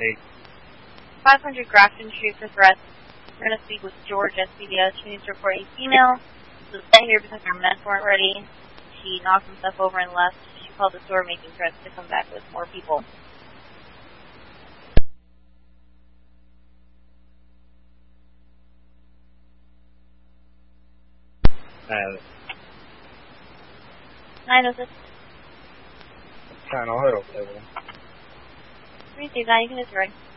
Hey. 500 Grafton Street for threats. We're going to speak with George at CBS. She needs to report a female. She was sent here because her meds weren't ready. She knocked some stuff over and left. She called the store making threats to come back with more people. Hi, this is... Channel, hello, everyone. Receive that, you can just ring.